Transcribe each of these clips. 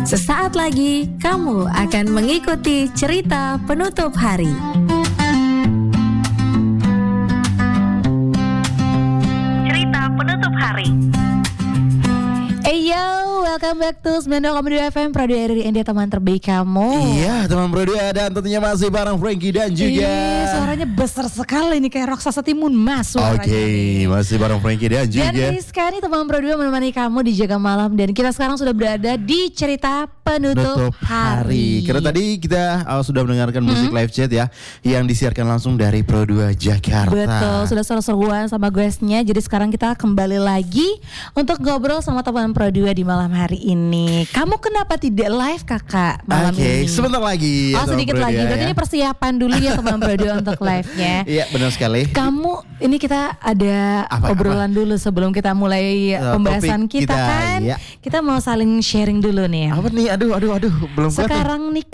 Sesaat lagi kamu akan mengikuti cerita penutup hari. Cerita penutup hari. Yo, welcome back to 92 FM Radio RRI, teman terbaik kamu. Iya, teman berdua, dan tentunya masih bareng Frankie dan juga suaranya besar sekali nih, kayak Roksasa Timun Mas suaranya. Oke, masih bareng Frankie dan juga Dan Rizka nih, teman berdua menemani kamu di Jaga Malam. Dan kita sekarang sudah berada di cerita penutup hari. Karena tadi kita sudah mendengarkan musik live chat ya, yang disiarkan langsung dari Pro 2 Jakarta. Betul, sudah seru-seruan sama guestnya. Jadi sekarang kita kembali lagi untuk ngobrol sama teman Pro 2 di malam hari ini. Kamu kenapa tidak live kakak malam ini? Oke, sebentar lagi ya, sedikit lagi. Berarti ya. ini persiapan dulu ya teman Pro 2 untuk live-nya. Iya, benar sekali. Kamu, ini kita ada obrolan dulu sebelum kita mulai pembahasan kita kan. Iya. Kita mau saling sharing dulu nih. Apa nih? Aduh, belum kuat Sekarang nih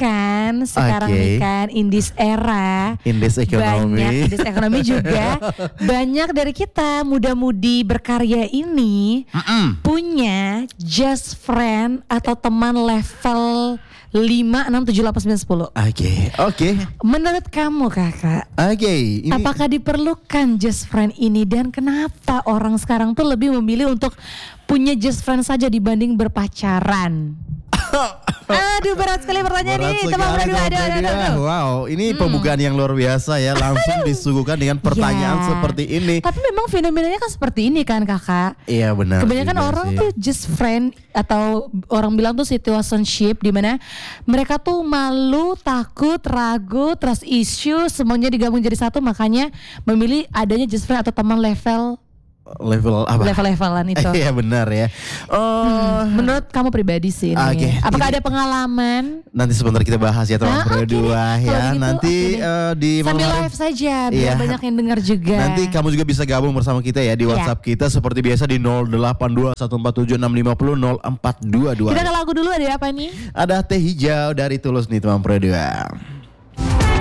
kan in this era, in this economy. in this economy juga banyak dari kita muda-mudi berkarya ini punya just friend atau teman level 5, 6, 7, 8, 9, 10. Oke. Menurut kamu kakak, Ini apakah diperlukan just friend ini, dan kenapa orang sekarang tuh lebih memilih untuk punya just friend saja dibanding berpacaran? Aduh, berat sekali pertanyaan ini teman berdua. Aduh. Wow, ini pembukaan yang luar biasa ya. Langsung disuguhkan dengan pertanyaan seperti ini. Tapi memang fenomenanya kan seperti ini kan kakak. Iya, benar. Kebanyakan orang tuh just friend, atau orang bilang tuh situationship, di mana mereka tuh malu, takut, ragu, trust issue, semuanya digabung jadi satu. Makanya memilih adanya just friend atau teman level apa? Level-levelan itu. Iya, benar ya. Menurut kamu pribadi sih ini. Apakah ada pengalaman? Nanti sebentar kita bahas ya teman berdua ya. Gitu, nanti di sambil live saja biar banyak yang dengar juga. Nanti kamu juga bisa gabung bersama kita ya di WhatsApp kita seperti biasa di 08214765400422. Kita ke lagu dulu, ada apa nih? Ada Teh Hijau dari Tulus nih teman berdua.